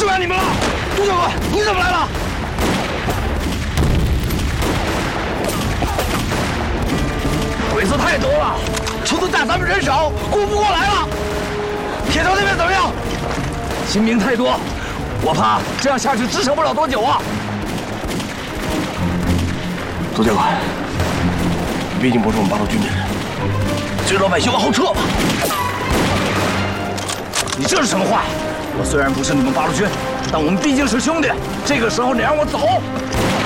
怨你们了。杜教官，你怎么来了？鬼子太多了，出动大咱们人少，顾不过来了。铁头那边怎么样？新兵太多，我怕这样下去支撑不了多久啊。杜教官，你毕竟不是我们八路军的人，这老百姓往后撤吧。你这是什么话？我虽然不是你们八路军，但我们毕竟是兄弟。这个时候你让我走，